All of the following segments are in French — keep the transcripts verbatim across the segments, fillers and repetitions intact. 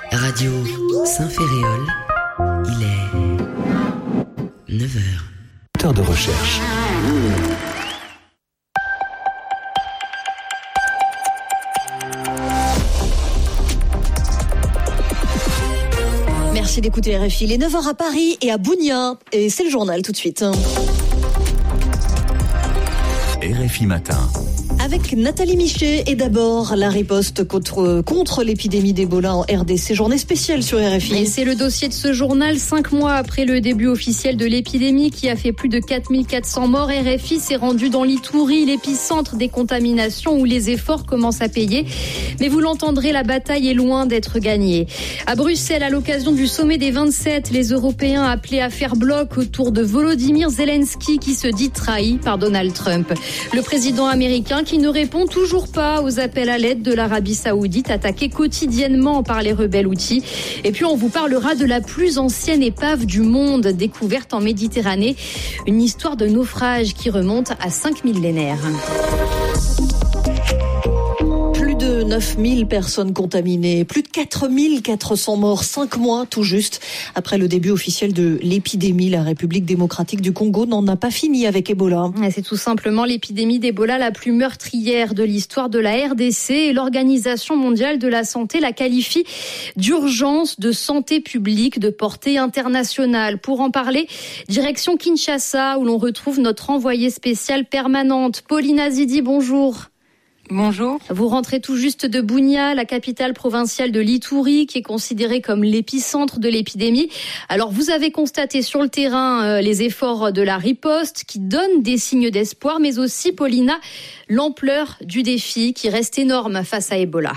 Radio Saint-Féréol, il est neuf heures. Heure de recherche. Merci d'écouter R F I. Il est neuf heures à Paris et à Bounia. Et c'est le journal tout de suite. R F I Matin. Avec Nathalie Michet et d'abord la riposte contre, contre l'épidémie d'Ebola en R D C. Journée spéciale sur R F I. Et c'est le dossier de ce journal. Cinq mois après le début officiel de l'épidémie qui a fait plus de quatre mille quatre cents morts, R F I s'est rendu dans l'Itourie, l'épicentre des contaminations où les efforts commencent à payer. Mais vous l'entendrez, la bataille est loin d'être gagnée. À Bruxelles, à l'occasion du sommet des vingt-sept, les Européens appelaient à faire bloc autour de Volodymyr Zelensky qui se dit trahi par Donald Trump. Le président américain qui ne répond toujours pas aux appels à l'aide de l'Arabie Saoudite attaquée quotidiennement par les rebelles houthis. Et puis on vous parlera de la plus ancienne épave du monde découverte en Méditerranée. Une histoire de naufrage qui remonte à cinq millénaires. De neuf mille personnes contaminées, plus de quatre mille quatre cents morts, cinq mois tout juste après le début officiel de l'épidémie. La République démocratique du Congo n'en a pas fini avec Ebola. C'est tout simplement l'épidémie d'Ebola la plus meurtrière de l'histoire de la R D C et l'Organisation mondiale de la santé la qualifie d'urgence de santé publique de portée internationale. Pour en parler, direction Kinshasa où l'on retrouve notre envoyée spéciale permanente, Pauline Azidi, bonjour. Bonjour. Vous rentrez tout juste de Bounia, la capitale provinciale de l'Itourie, qui est considérée comme l'épicentre de l'épidémie. Alors, vous avez constaté sur le terrain euh, les efforts de la riposte qui donnent des signes d'espoir, mais aussi, Paulina, l'ampleur du défi qui reste énorme face à Ebola.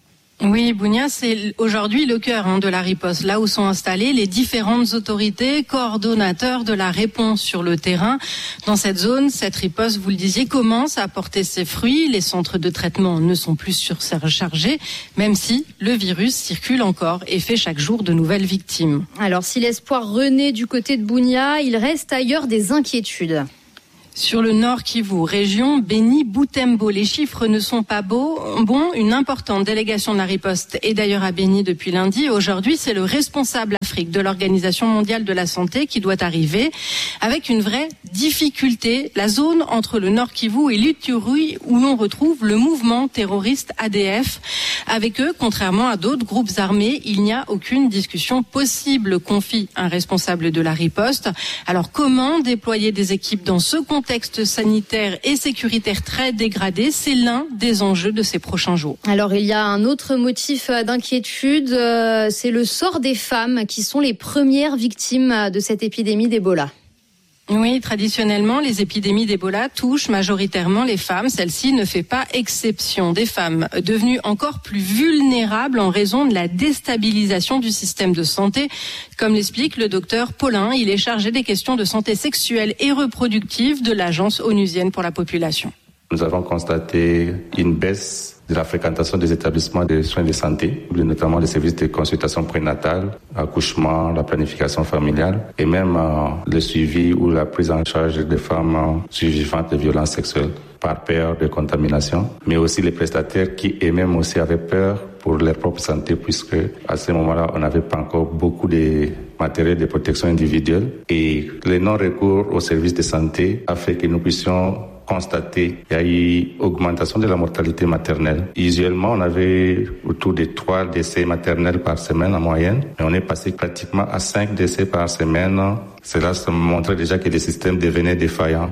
Oui, Bounia, c'est aujourd'hui le cœur hein, de la riposte, là où sont installées les différentes autorités, coordonnateurs de la réponse sur le terrain. Dans cette zone, cette riposte, vous le disiez, commence à porter ses fruits. Les centres de traitement ne sont plus surchargés, même si le virus circule encore et fait chaque jour de nouvelles victimes. Alors, si l'espoir renaît du côté de Bounia, il reste ailleurs des inquiétudes. Sur le Nord Kivu, région Béni-Boutembo, les chiffres ne sont pas beaux. Bon, une importante délégation de la riposte est d'ailleurs à Béni depuis lundi. Aujourd'hui, c'est le responsable Afrique de l'Organisation mondiale de la santé qui doit arriver avec une vraie difficulté. La zone entre le Nord Kivu et l'Itourie où l'on retrouve le mouvement terroriste A D F. Avec eux, contrairement à d'autres groupes armés, il n'y a aucune discussion possible, confie un responsable de la riposte. Alors comment déployer des équipes dans ce contexte contexte sanitaire et sécuritaire très dégradé, c'est l'un des enjeux de ces prochains jours. Alors il y a un autre motif d'inquiétude, euh, c'est le sort des femmes qui sont les premières victimes de cette épidémie d'Ebola. Oui, traditionnellement, les épidémies d'Ebola touchent majoritairement les femmes. Celle-ci ne fait pas exception. Des femmes devenues encore plus vulnérables en raison de la déstabilisation du système de santé. Comme l'explique le docteur Paulin, il est chargé des questions de santé sexuelle et reproductive de l'Agence onusienne pour la population. Nous avons constaté une baisse de la fréquentation des établissements de soins de santé, notamment les services de consultation prénatale, accouchement, la planification familiale et même euh, le suivi ou la prise en charge des femmes euh, survivantes de violences sexuelles par peur de contamination, mais aussi les prestataires qui eux-mêmes aussi avaient peur pour leur propre santé puisque à ce moment-là, on n'avait pas encore beaucoup de matériel de protection individuelle et le non-recours aux services de santé a fait que nous puissions constater qu'il y a eu augmentation de la mortalité maternelle. Usuellement, on avait autour de trois décès maternels par semaine en moyenne, mais on est passé pratiquement à cinq décès par semaine. Cela ça montrait déjà que le système devenait défaillant.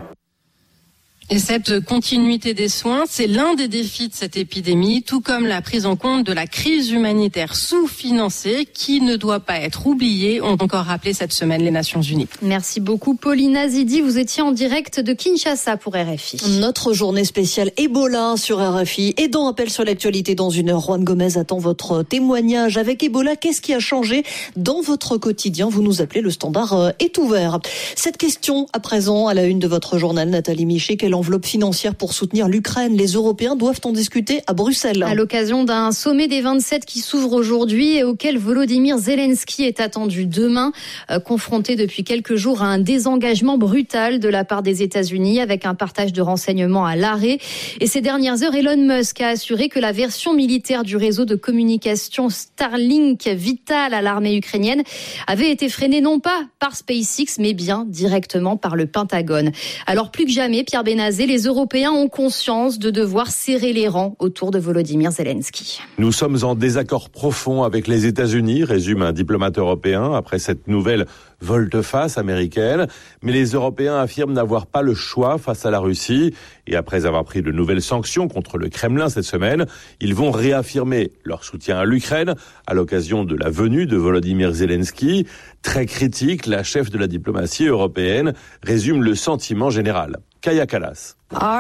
Et cette continuité des soins, c'est l'un des défis de cette épidémie, tout comme la prise en compte de la crise humanitaire sous-financée qui ne doit pas être oubliée, ont encore rappelé cette semaine les Nations Unies. Merci beaucoup Pauline Azidi, vous étiez en direct de Kinshasa pour R F I. Notre journée spéciale Ebola sur R F I et dans Appel sur l'actualité dans une heure, Juan Gomez attend votre témoignage avec Ebola. Qu'est-ce qui a changé dans votre quotidien? Vous nous appelez, le standard est ouvert. Cette question à présent à la une de votre journal, Nathalie Michet, quelle l'enveloppe financière pour soutenir l'Ukraine. Les Européens doivent en discuter à Bruxelles. À l'occasion d'un sommet des vingt-sept qui s'ouvre aujourd'hui et auquel Volodymyr Zelensky est attendu demain, euh, confronté depuis quelques jours à un désengagement brutal de la part des États-Unis avec un partage de renseignements à l'arrêt. Et ces dernières heures, Elon Musk a assuré que la version militaire du réseau de communication Starlink vitale à l'armée ukrainienne avait été freinée non pas par SpaceX mais bien directement par le Pentagone. Alors plus que jamais, Pierre Benazet, les Européens ont conscience de devoir serrer les rangs autour de Volodymyr Zelensky. Nous sommes en désaccord profond avec les États-Unis, résume un diplomate européen après cette nouvelle volte-face américaine. Mais les Européens affirment n'avoir pas le choix face à la Russie. Et après avoir pris de nouvelles sanctions contre le Kremlin cette semaine, ils vont réaffirmer leur soutien à l'Ukraine à l'occasion de la venue de Volodymyr Zelensky. Très critique, la chef de la diplomatie européenne résume le sentiment général. Kaya Kallas.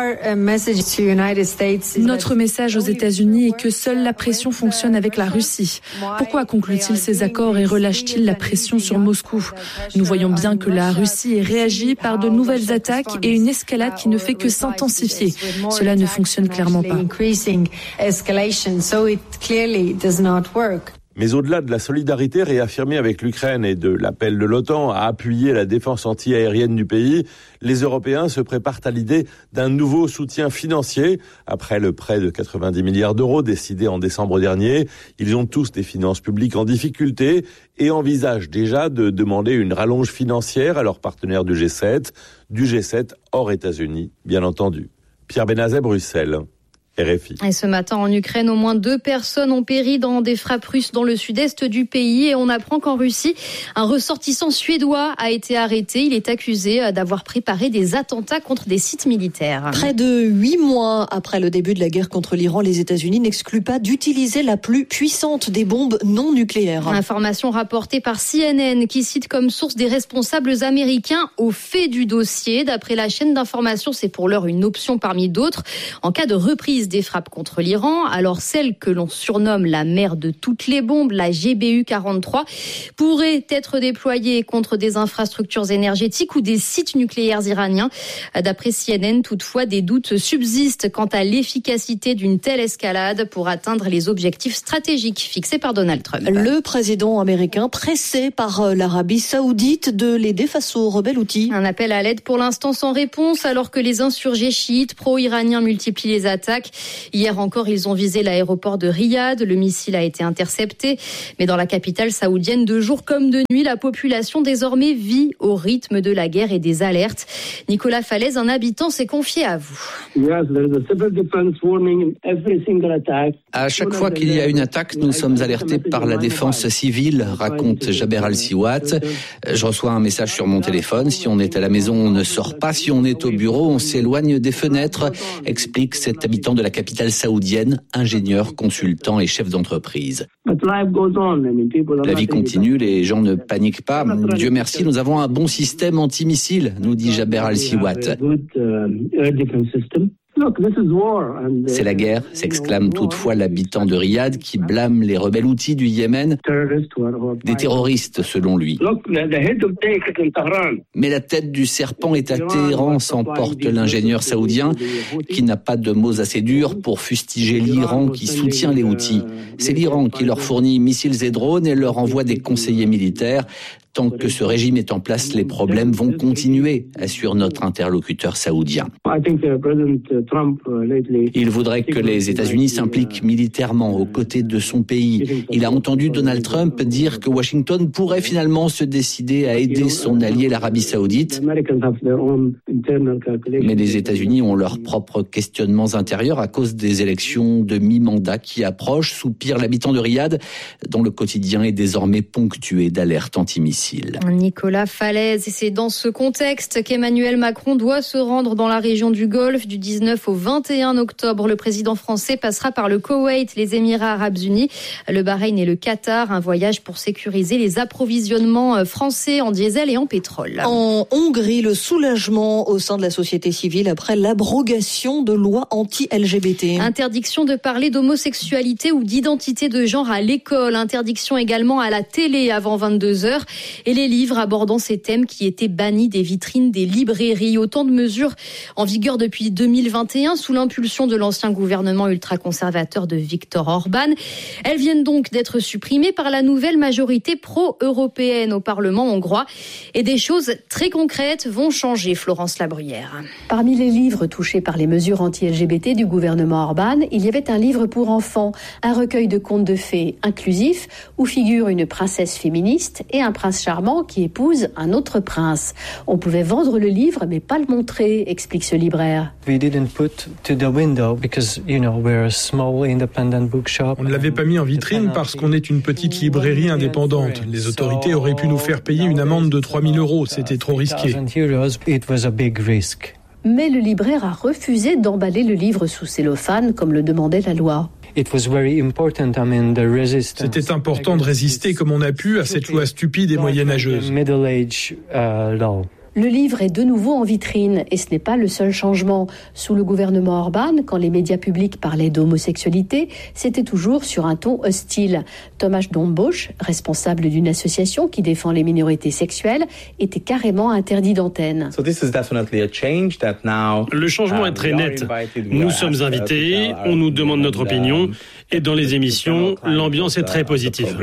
Notre message aux États-Unis est que seule la pression fonctionne avec la Russie. Pourquoi conclut-il ces accords et relâche-t-il la pression sur Moscou ? Nous voyons bien que la Russie réagit par de nouvelles attaques et une escalade qui ne fait que s'intensifier. Cela ne fonctionne clairement pas. Mais au-delà de la solidarité réaffirmée avec l'Ukraine et de l'appel de l'OTAN à appuyer la défense anti-aérienne du pays, les Européens se préparent à l'idée d'un nouveau soutien financier. Après le prêt de quatre-vingt-dix milliards d'euros décidé en décembre dernier, ils ont tous des finances publiques en difficulté et envisagent déjà de demander une rallonge financière à leurs partenaires du G sept, du G sept hors États-Unis, bien entendu. Pierre Benazet, Bruxelles. R F I. Et ce matin en Ukraine, au moins deux personnes ont péri dans des frappes russes dans le sud-est du pays. Et on apprend qu'en Russie, un ressortissant suédois a été arrêté. Il est accusé d'avoir préparé des attentats contre des sites militaires. Près de huit mois après le début de la guerre contre l'Iran, les États-Unis n'excluent pas d'utiliser la plus puissante des bombes non nucléaires. Information rapportée par C N N qui cite comme source des responsables américains au fait du dossier. D'après la chaîne d'information, c'est pour l'heure une option parmi d'autres. En cas de reprise des frappes contre l'Iran, alors celle que l'on surnomme la mère de toutes les bombes, la G B U quarante-trois, pourrait être déployée contre des infrastructures énergétiques ou des sites nucléaires iraniens. D'après C N N, toutefois, des doutes subsistent quant à l'efficacité d'une telle escalade pour atteindre les objectifs stratégiques fixés par Donald Trump. Le président américain pressé par l'Arabie Saoudite de l'aider face aux rebelles houthis. Un appel à l'aide pour l'instant sans réponse alors que les insurgés chiites pro-iraniens multiplient les attaques. Hier encore, ils ont visé l'aéroport de Riyad. Le missile a été intercepté. Mais dans la capitale saoudienne, de jour comme de nuit, la population désormais vit au rythme de la guerre et des alertes. Nicolas Falaise, un habitant, s'est confié à vous. À chaque fois qu'il y a une attaque, nous sommes alertés par la défense civile, raconte Jaber Al-Siwat. Je reçois un message sur mon téléphone. Si on est à la maison, on ne sort pas. Si on est au bureau, on s'éloigne des fenêtres, explique cet habitant de la capitale saoudienne, ingénieur, consultant et chef d'entreprise. La vie continue, les gens ne paniquent pas. Dieu merci, nous avons un bon système antimissile, nous dit Jaber Al-Siwat. C'est la guerre, s'exclame toutefois l'habitant de Riyad qui blâme les rebelles houthis du Yémen, des terroristes selon lui. Mais la tête du serpent est à Téhéran, s'emporte l'ingénieur saoudien qui n'a pas de mots assez durs pour fustiger l'Iran qui soutient les houthis. C'est l'Iran qui leur fournit missiles et drones et leur envoie des conseillers militaires. Tant que ce régime est en place, les problèmes vont continuer, assure notre interlocuteur saoudien. Il voudrait que les États-Unis s'impliquent militairement aux côtés de son pays. Il a entendu Donald Trump dire que Washington pourrait finalement se décider à aider son allié l'Arabie Saoudite. Mais les États-Unis ont leurs propres questionnements intérieurs à cause des élections de mi-mandat qui approchent, soupire l'habitant de Riyad, dont le quotidien est désormais ponctué d'alertes antimissiles. Nicolas Falaise, et c'est dans ce contexte qu'Emmanuel Macron doit se rendre dans la région du Golfe du dix-neuf au vingt et un octobre. Le président français passera par le Koweït, les Émirats arabes unis, le Bahreïn et le Qatar. Un voyage pour sécuriser les approvisionnements français en diesel et en pétrole. En Hongrie, le soulagement au sein de la société civile après l'abrogation de lois anti-L G B T. Interdiction de parler d'homosexualité ou d'identité de genre à l'école. Interdiction également à la télé avant vingt-deux heures. et les livres abordant ces thèmes qui étaient bannis des vitrines des librairies. Autant de mesures en vigueur depuis deux mille vingt et un sous l'impulsion de l'ancien gouvernement ultra-conservateur de Viktor Orban. Elles viennent donc d'être supprimées par la nouvelle majorité pro-européenne au Parlement hongrois. Et des choses très concrètes vont changer, Florence Labruyère. Parmi les livres touchés par les mesures anti-L G B T du gouvernement Orban, il y avait un livre pour enfants, un recueil de contes de fées inclusif où figure une princesse féministe et un prince charmant qui épouse un autre prince. On pouvait vendre le livre mais pas le montrer, explique ce libraire. On ne l'avait pas mis en vitrine parce qu'on est une petite librairie indépendante. Les autorités auraient pu nous faire payer une amende de trois mille euros. C'était trop risqué. Mais le libraire a refusé d'emballer le livre sous cellophane comme le demandait la loi. C'était important de résister comme on a pu à cette loi stupide et moyenâgeuse. Le livre est de nouveau en vitrine et ce n'est pas le seul changement. Sous le gouvernement Orban, quand les médias publics parlaient d'homosexualité, c'était toujours sur un ton hostile. Tomasz Dąbos, responsable d'une association qui défend les minorités sexuelles, était carrément interdit d'antenne. Le changement est très net. Nous sommes invités, on nous demande notre opinion et dans les émissions, l'ambiance est très positive.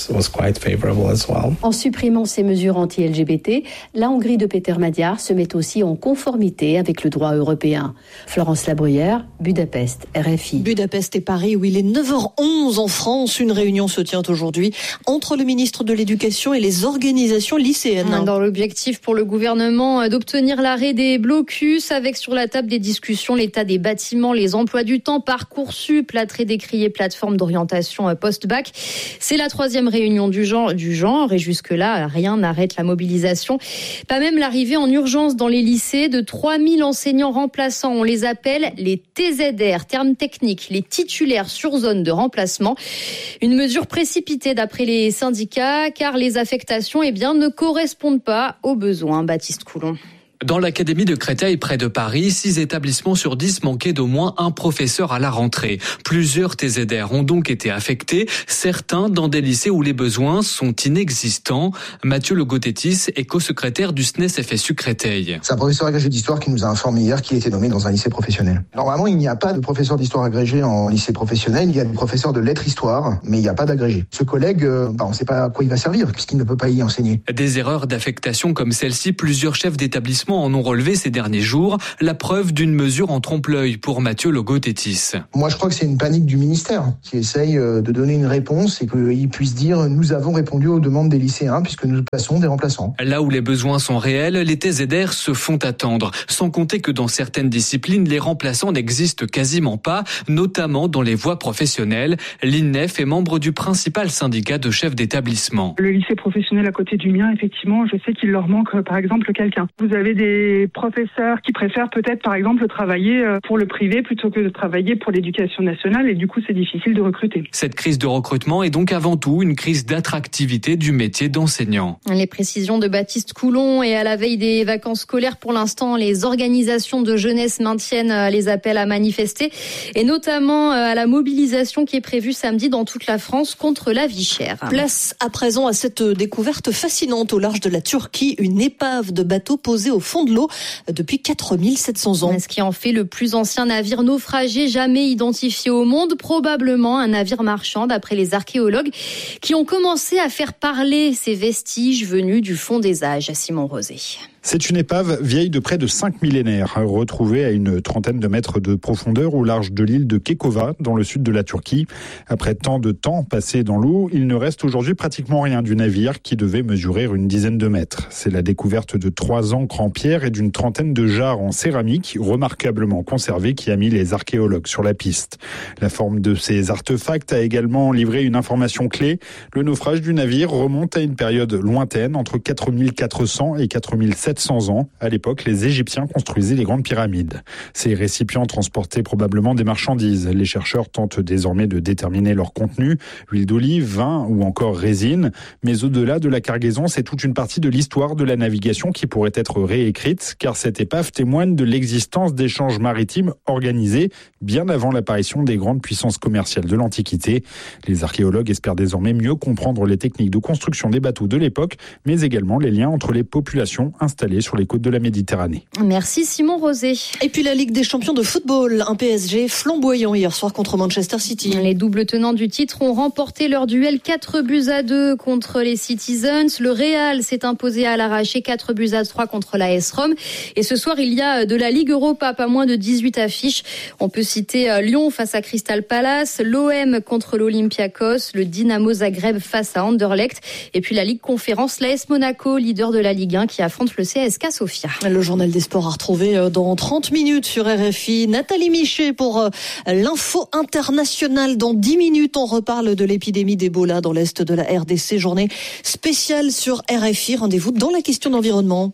En supprimant ces mesures anti-L G B T, la Hongrie de Peter Magyar se met aussi en conformité avec le droit européen. Florence Labruyère, Budapest, R F I. Budapest et Paris, où il est neuf heures onze en France. Une réunion se tient aujourd'hui entre le ministre de l'Éducation et les organisations lycéennes. Dans l'objectif pour le gouvernement d'obtenir l'arrêt des blocus, avec sur la table des discussions l'état des bâtiments, les emplois du temps, Parcoursup, la très décriée plateforme d'orientation post-bac. C'est la troisième réunion du genre, du genre et jusque-là, rien n'arrête la mobilisation. Pas même la Arrivée en urgence dans les lycées de trois mille enseignants remplaçants. On les appelle les T Z R, terme technique, les titulaires sur zone de remplacement. Une mesure précipitée d'après les syndicats, car les affectations eh bien, ne correspondent pas aux besoins. Baptiste Coulon. Dans l'académie de Créteil, près de Paris, six établissements sur dix manquaient d'au moins un professeur à la rentrée. Plusieurs T Z R ont donc été affectés, certains dans des lycées où les besoins sont inexistants. Mathieu Le Gautétis est co-secrétaire du S N E S F S U Créteil. C'est un professeur agrégé d'histoire qui nous a informé hier qu'il était nommé dans un lycée professionnel. Normalement, il n'y a pas de professeur d'histoire agrégé en lycée professionnel, il y a des professeurs de lettres histoire, mais il n'y a pas d'agrégé. Ce collègue, euh, bah, on ne sait pas à quoi il va servir, puisqu'il ne peut pas y enseigner. Des erreurs d'affectation comme celle-ci, plusieurs chefs d'établissement en ont relevé ces derniers jours, la preuve d'une mesure en trompe-l'œil pour Mathieu Le Gautétis. Moi, je crois que c'est une panique du ministère qui essaye de donner une réponse et qu'il puisse dire « nous avons répondu aux demandes des lycéens puisque nous passons des remplaçants ». Là où les besoins sont réels, les T Z R se font attendre. Sans compter que dans certaines disciplines, les remplaçants n'existent quasiment pas, notamment dans les voies professionnelles. L'I N E F est membre du principal syndicat de chefs d'établissement. Le lycée professionnel à côté du mien, effectivement, je sais qu'il leur manque par exemple quelqu'un. Vous avez des professeurs qui préfèrent peut-être par exemple travailler pour le privé plutôt que de travailler pour l'éducation nationale et du coup c'est difficile de recruter. Cette crise de recrutement est donc avant tout une crise d'attractivité du métier d'enseignant. Les précisions de Baptiste Coulon. Et à la veille des vacances scolaires, pour l'instant, les organisations de jeunesse maintiennent les appels à manifester et notamment à la mobilisation qui est prévue samedi dans toute la France contre la vie chère. Place à présent à cette découverte fascinante au large de la Turquie, une épave de bateau posée au fond de l'eau depuis quatre mille sept cents ans. Ce qui en fait le plus ancien navire naufragé jamais identifié au monde, probablement un navire marchand d'après les archéologues qui ont commencé à faire parler ces vestiges venus du fond des âges. Simon Rosé. C'est une épave vieille de près de cinq millénaires, retrouvée à une trentaine de mètres de profondeur au large de l'île de Kekova, dans le sud de la Turquie. Après tant de temps passé dans l'eau, il ne reste aujourd'hui pratiquement rien du navire qui devait mesurer une dizaine de mètres. C'est la découverte de trois ancres en pierre et d'une trentaine de jarres en céramique, remarquablement conservées, qui a mis les archéologues sur la piste. La forme de ces artefacts a également livré une information clé. Le naufrage du navire remonte à une période lointaine, entre quatre mille quatre cents et quatre mille sept sept cents ans. À l'époque, les Égyptiens construisaient les grandes pyramides. Ces récipients transportaient probablement des marchandises. Les chercheurs tentent désormais de déterminer leur contenu, huile d'olive, vin ou encore résine. Mais au-delà de la cargaison, c'est toute une partie de l'histoire de la navigation qui pourrait être réécrite, car cette épave témoigne de l'existence d'échanges maritimes organisés bien avant l'apparition des grandes puissances commerciales de l'Antiquité. Les archéologues espèrent désormais mieux comprendre les techniques de construction des bateaux de l'époque, mais également les liens entre les populations installées sur les côtes de la Méditerranée. Merci Simon Rosé. Et puis la Ligue des champions de football, un P S G flamboyant hier soir contre Manchester City. Les doubles tenants du titre ont remporté leur duel quatre buts à deux contre les Citizens. Le Real s'est imposé à l'arraché quatre buts à trois contre l'A S Rome. Et ce soir, il y a de la Ligue Europa, pas moins de dix-huit affiches. On peut citer Lyon face à Crystal Palace, l'O M contre l'Olympiakos, le Dynamo Zagreb face à Anderlecht. Et puis la Ligue Conférence, l'A S Monaco, leader de la Ligue un, qui affronte le C S K A Sofia. Le journal des sports à retrouver dans trente minutes sur R F I. Nathalie Michet pour l'info internationale. Dans dix minutes, on reparle de l'épidémie d'Ebola dans l'est de la R D C. Journée spéciale sur R F I. Rendez-vous dans la question d'environnement.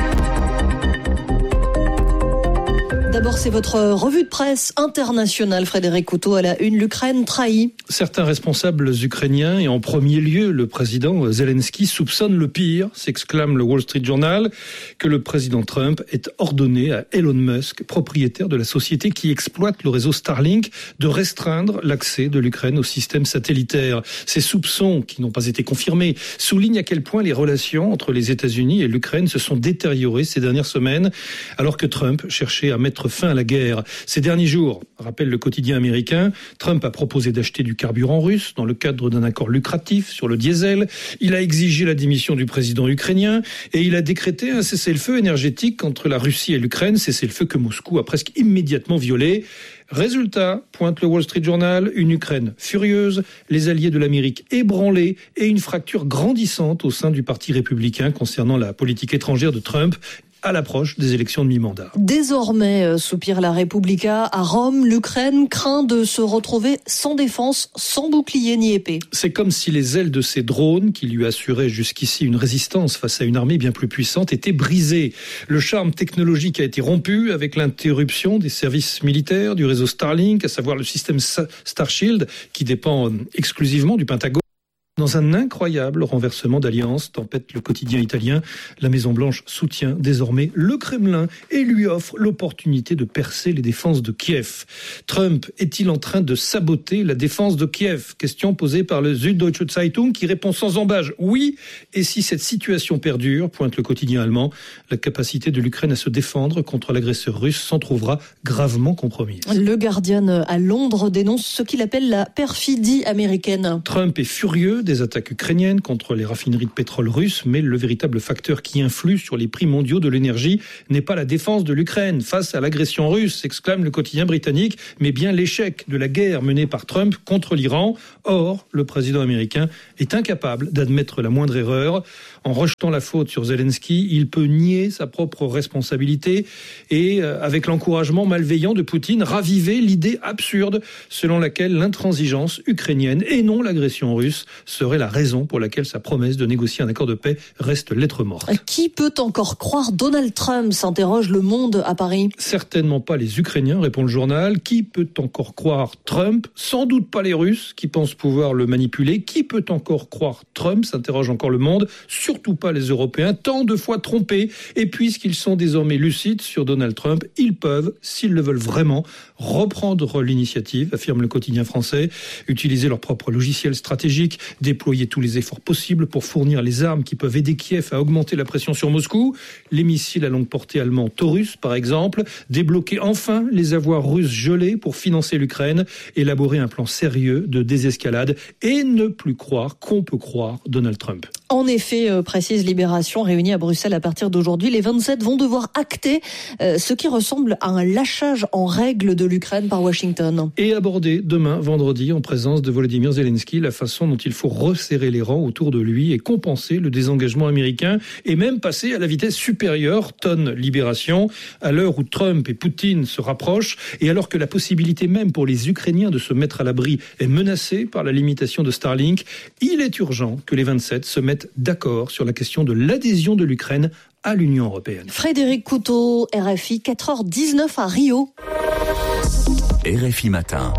D'abord, c'est votre revue de presse internationale. Frédéric Couteau à la une. L'Ukraine trahit. Certains responsables ukrainiens, et en premier lieu le président Zelensky, soupçonnent le pire, s'exclame le Wall Street Journal, que le président Trump ait ordonné à Elon Musk, propriétaire de la société qui exploite le réseau Starlink, de restreindre l'accès de l'Ukraine au système satellitaire. Ces soupçons, qui n'ont pas été confirmés, soulignent à quel point les relations entre les États-Unis et l'Ukraine se sont détériorées ces dernières semaines, alors que Trump cherchait à mettre fin à la guerre. Ces derniers jours, rappelle le quotidien américain, Trump a proposé d'acheter du carburant russe dans le cadre d'un accord lucratif sur le diesel. Il a exigé la démission du président ukrainien et il a décrété un cessez-le-feu énergétique entre la Russie et l'Ukraine, cessez-le-feu que Moscou a presque immédiatement violé. Résultat, pointe le Wall Street Journal, une Ukraine furieuse, les alliés de l'Amérique ébranlés et une fracture grandissante au sein du Parti républicain concernant la politique étrangère de Trump à l'approche des élections de mi-mandat. Désormais, soupire la Repubblica, à Rome, l'Ukraine craint de se retrouver sans défense, sans bouclier ni épée. C'est comme si les ailes de ces drones, qui lui assuraient jusqu'ici une résistance face à une armée bien plus puissante, étaient brisées. Le charme technologique a été rompu avec l'interruption des services militaires du réseau Starlink, à savoir le système Starshield, qui dépend exclusivement du Pentagone. Dans un incroyable renversement d'alliance, tempête le quotidien italien, la Maison-Blanche soutient désormais le Kremlin et lui offre l'opportunité de percer les défenses de Kiev. Trump est-il en train de saboter la défense de Kiev ? Question posée par le Süddeutsche Zeitung qui répond sans embâche oui. Et si cette situation perdure, pointe le quotidien allemand, la capacité de l'Ukraine à se défendre contre l'agresseur russe s'en trouvera gravement compromise. Le Guardian à Londres dénonce ce qu'il appelle la perfidie américaine. Trump est furieux des attaques ukrainiennes contre les raffineries de pétrole russes, mais le véritable facteur qui influe sur les prix mondiaux de l'énergie n'est pas la défense de l'Ukraine face à l'agression russe, s'exclame le quotidien britannique, mais bien l'échec de la guerre menée par Trump contre l'Iran. Or, le président américain est incapable d'admettre la moindre erreur. En rejetant la faute sur Zelensky, il peut nier sa propre responsabilité et, avec l'encouragement malveillant de Poutine, raviver l'idée absurde selon laquelle l'intransigeance ukrainienne et non l'agression russe serait la raison pour laquelle sa promesse de négocier un accord de paix reste lettre morte. Qui peut encore croire Donald Trump, s'interroge Le Monde à Paris. Certainement pas les Ukrainiens, répond le journal. Qui peut encore croire Trump ? Sans doute pas les Russes, qui pensent pouvoir le manipuler. Qui peut encore croire Trump ? S'interroge encore Le Monde. Surtout pas les Européens, tant de fois trompés. Et puisqu'ils sont désormais lucides sur Donald Trump, ils peuvent, s'ils le veulent vraiment, reprendre l'initiative, affirme le quotidien français, utiliser leur propre logiciel stratégique, déployer tous les efforts possibles pour fournir les armes qui peuvent aider Kiev à augmenter la pression sur Moscou, les missiles à longue portée allemands Taurus par exemple, débloquer enfin les avoirs russes gelés pour financer l'Ukraine, élaborer un plan sérieux de désescalade et ne plus croire qu'on peut croire Donald Trump. En effet, euh, précise Libération, réunie à Bruxelles à partir d'aujourd'hui, les vingt-sept vont devoir acter euh, ce qui ressemble à un lâchage en règle de l'Ukraine par Washington. Et aborder demain, vendredi, en présence de Volodymyr Zelensky, la façon dont il faut resserrer les rangs autour de lui et compenser le désengagement américain et même passer à la vitesse supérieure, tonne Libération, à l'heure où Trump et Poutine se rapprochent et alors que la possibilité même pour les Ukrainiens de se mettre à l'abri est menacée par la limitation de Starlink, il est urgent que les vingt-sept se mettent mettent d'accord sur la question de l'adhésion de l'Ukraine à l'Union européenne. Frédéric Couteau, R F I, quatre heures dix-neuf à Rio. R F I Matin.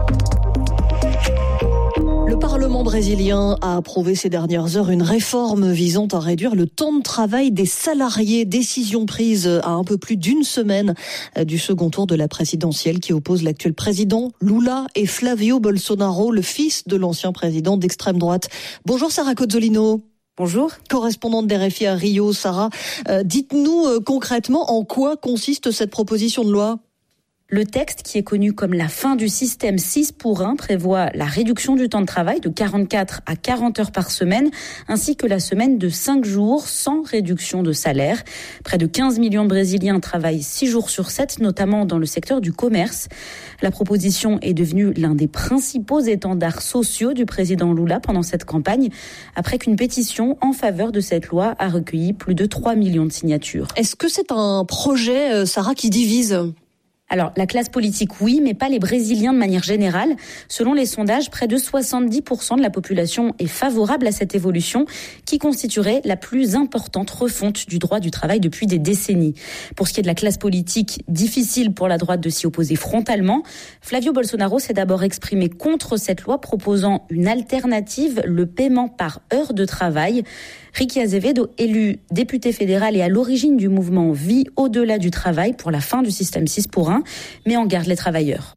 Le Parlement brésilien a approuvé ces dernières heures une réforme visant à réduire le temps de travail des salariés. Décision prise à un peu plus d'une semaine du second tour de la présidentielle qui oppose l'actuel président Lula et Flavio Bolsonaro, le fils de l'ancien président d'extrême droite. Bonjour Sarah Cozzolino. Bonjour. Correspondante d'R F I à Rio, Sarah. Euh, dites-nous euh, concrètement en quoi consiste cette proposition de loi ? Le texte, qui est connu comme la fin du système six pour un, prévoit la réduction du temps de travail de quarante-quatre à quarante heures par semaine, ainsi que la semaine de cinq jours sans réduction de salaire. Près de quinze millions de Brésiliens travaillent six jours sur sept, notamment dans le secteur du commerce. La proposition est devenue l'un des principaux étendards sociaux du président Lula pendant cette campagne, après qu'une pétition en faveur de cette loi a recueilli plus de trois millions de signatures. Est-ce que c'est un projet, Sarah, qui divise ? Alors, la classe politique, oui, mais pas les Brésiliens de manière générale. Selon les sondages, près de soixante-dix pour cent de la population est favorable à cette évolution qui constituerait la plus importante refonte du droit du travail depuis des décennies. Pour ce qui est de la classe politique, difficile pour la droite de s'y opposer frontalement. Flavio Bolsonaro s'est d'abord exprimé contre cette loi proposant une alternative, le paiement par heure de travail. Ricky Azevedo, élu député fédéral et à l'origine du mouvement Vie au-delà du travail pour la fin du système six pour un, met en garde les travailleurs.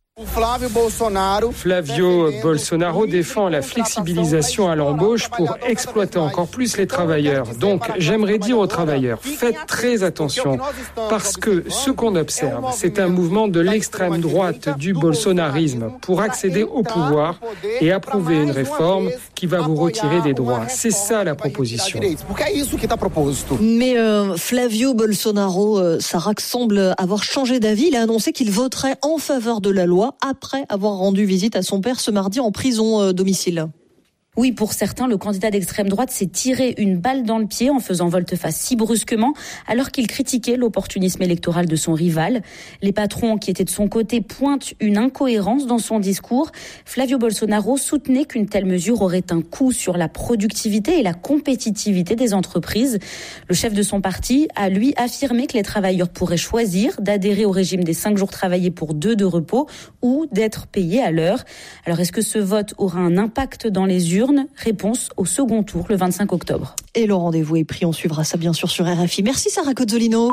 Flavio Bolsonaro défend la flexibilisation à l'embauche pour exploiter encore plus les travailleurs. Donc, j'aimerais dire aux travailleurs, faites très attention, parce que ce qu'on observe, c'est un mouvement de l'extrême droite du bolsonarisme pour accéder au pouvoir et approuver une réforme qui va vous retirer des droits. C'est ça la proposition. Mais euh, Flavio Bolsonaro, euh, Sarah, semble avoir changé d'avis. Il a annoncé qu'il voterait en faveur de la loi après avoir rendu visite à son père ce mardi en prison euh, domicile. Oui, pour certains, le candidat d'extrême droite s'est tiré une balle dans le pied en faisant volte-face si brusquement, alors qu'il critiquait l'opportunisme électoral de son rival. Les patrons qui étaient de son côté pointent une incohérence dans son discours. Flavio Bolsonaro soutenait qu'une telle mesure aurait un coût sur la productivité et la compétitivité des entreprises. Le chef de son parti a, lui, affirmé que les travailleurs pourraient choisir d'adhérer au régime des cinq jours travaillés pour deux de repos ou d'être payés à l'heure. Alors, est-ce que ce vote aura un impact dans les urnes ? Réponse au second tour le vingt-cinq octobre. Et le rendez-vous est pris, on suivra ça bien sûr sur R F I. Merci Sarah Cozzolino.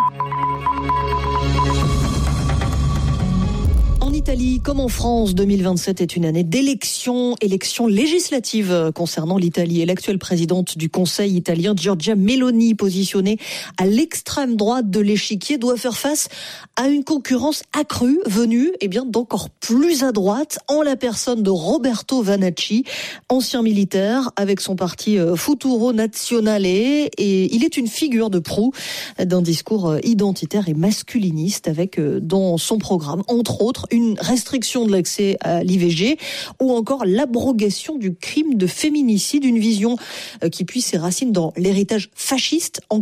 En Italie, comme en France, deux mille vingt-sept est une année d'élections, élections législatives concernant l'Italie. Et l'actuelle présidente du Conseil italien, Giorgia Meloni, positionnée à l'extrême droite de l'échiquier, doit faire face à une concurrence accrue venue eh bien, d'encore plus à droite, en la personne de Roberto Vanacci, ancien militaire avec son parti Futuro Nazionale. Et il est une figure de proue d'un discours identitaire et masculiniste avec dans son programme, entre autres, une restriction de l'accès à l'I V G ou encore l'abrogation du crime de féminicide, une vision qui puise ses racines dans l'héritage fasciste